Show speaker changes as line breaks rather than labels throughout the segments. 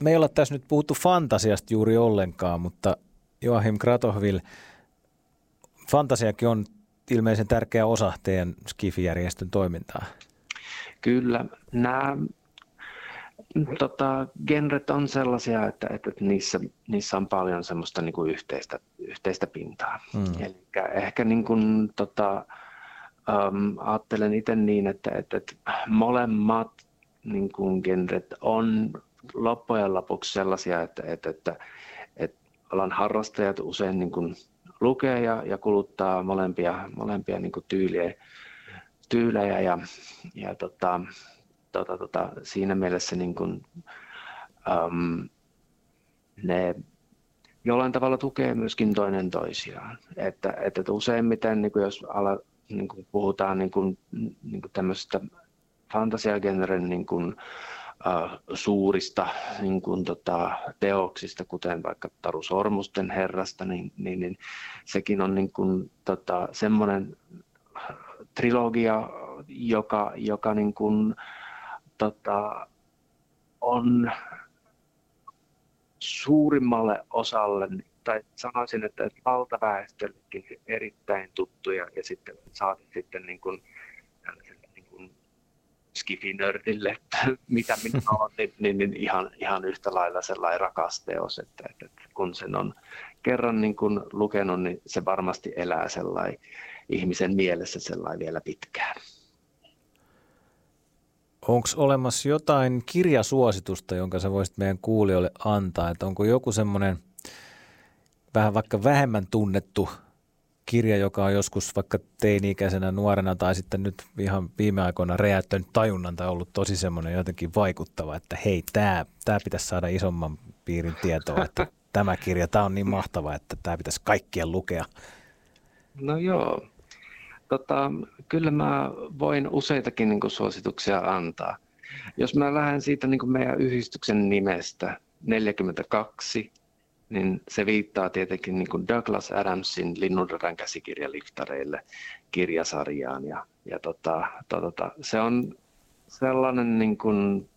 me ei olla tässä nyt puhuttu fantasiasta juuri ollenkaan, mutta Joachim Kratochvil, fantasiakin on ilmeisen tärkeä osa teidän Skifi-järjestön toimintaa.
Kyllä, nämä genret on sellaisia, että niissä on paljon semmoista niin kuin yhteistä pintaa. Eli ehkä niin kuin, ajattelen itse niin, että molemmat niin kuin genret on loppujen lopuksi sellaisia, että alan harrastajat usein niin kuin lukee ja kuluttaa molempia niin kuin tyylejä ja siinä mielessä niin kuin, ne jollain tavalla tukee myöskin toinen toisiaan. Että useimmiten niin kuin jos niin kuin puhutaan niin kuin tämmöisestä fantasiagenren niin kuin, suurista niin kuin, teoksista, kuten vaikka Taru Sormusten herrasta, niin sekin on niin kuin, semmoinen trilogia, joka niin kuin, on suurimmalle osalle, tai sanoisin, että valtaväestöllekin erittäin tuttuja, ja sitten saatiin sitten niin kuin skifinördille, että mitä minä olen, niin ihan yhtä lailla sellainen rakas teos, että kun sen on kerran niin kuin lukenut, niin se varmasti elää sellainen ihmisen mielessä sellainen vielä pitkään.
Onko olemassa jotain kirjasuositusta, jonka sä voisit meidän kuulijoille antaa? Että onko joku semmoinen vähän vaikka vähemmän tunnettu kirja, joka on joskus vaikka teini-ikäisenä nuorena tai sitten nyt ihan viime aikoina räjäyttänyt tajunnan tai ollut tosi semmoinen jotenkin vaikuttava, että hei, tämä pitäisi saada isomman piirin tietoa, että tämä kirja, tämä on niin mahtava, että tämä pitäisi kaikkien lukea.
No joo. Kyllä mä voin useitakin niin kuin suosituksia antaa. Jos mä lähden siitä niin kuin meidän yhdistyksen nimestä 42, niin se viittaa tietenkin niin kuin Douglas Adamsin Linnunradan käsikirja liftareille kirjasarjaan. Se on sellainen niin kuin,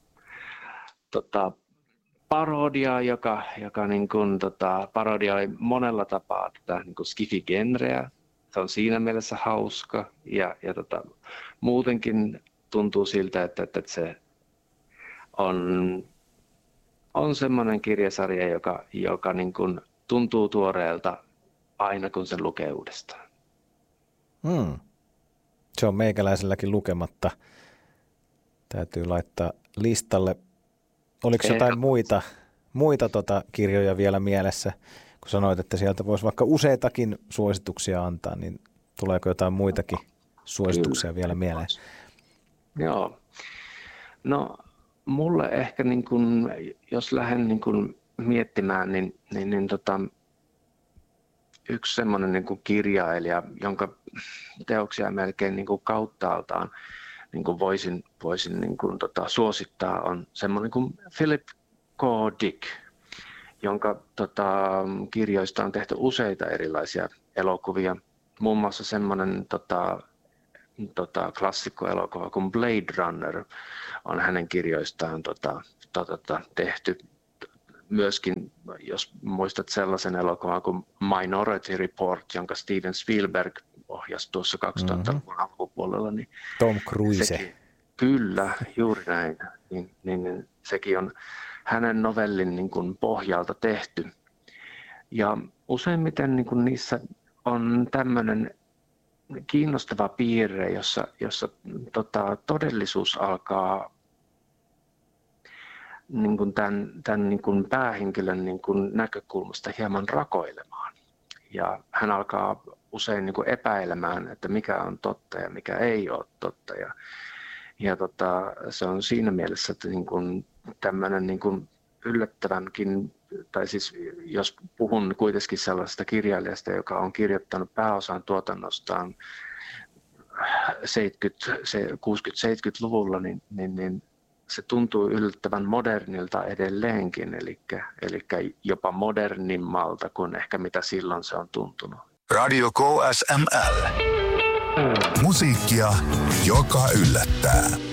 parodia, joka niin kuin, parodioi monella tapaa tätä niin kuin skifi-genreä. Se on siinä mielessä hauska ja muutenkin tuntuu siltä, että se on semmoinen kirjasarja, joka niin kuin tuntuu tuoreelta aina, kun sen lukee uudestaan.
Se on meikäläiselläkin lukematta. Täytyy laittaa listalle. Oliko jotain muita kirjoja vielä mielessä? Kun sanoit, että sieltä voisi vaikka useitakin suosituksia antaa, niin tuleeko jotain muitakin suosituksia vielä mieleen?
Joo. No mulle ehkä, niin kun, jos lähden niin kun miettimään, niin yksi semmoinen niin kun kirjailija, jonka teoksia melkein niin kun kauttaaltaan niin kun voisin niin kun, suosittaa, on semmoinen kuin Philip K. Dick, jonka kirjoista on tehty useita erilaisia elokuvia. Muun muassa semmoinen klassikkoelokuva kuin Blade Runner on hänen kirjoistaan tehty. Myöskin, jos muistat sellaisen elokuvan kuin Minority Report, jonka Steven Spielberg ohjasi tuossa 2000-luvun alkupuolella. Niin
Tom Cruise.
Kyllä, juuri näin. Niin sekin on hänen novellin niin kuin pohjalta tehty. Ja useimmiten niin kuin niissä on tämmöinen kiinnostava piirre, jossa todellisuus alkaa niin kuin tämän niin kuin päähenkilön niin kuin näkökulmasta hieman rakoilemaan. Ja hän alkaa usein niin kuin epäilemään, että mikä on totta ja mikä ei ole totta. Ja se on siinä mielessä, että niin kuin tämmöinen niin kuin yllättävänkin, tai siis jos puhun kuitenkin sellaisesta kirjailijasta, joka on kirjoittanut pääosan tuotannostaan 60-70-luvulla, niin se tuntuu yllättävän modernilta edelleenkin, eli jopa modernimmalta kuin ehkä mitä silloin se on tuntunut.
Radio KSML. Musiikkia, joka yllättää.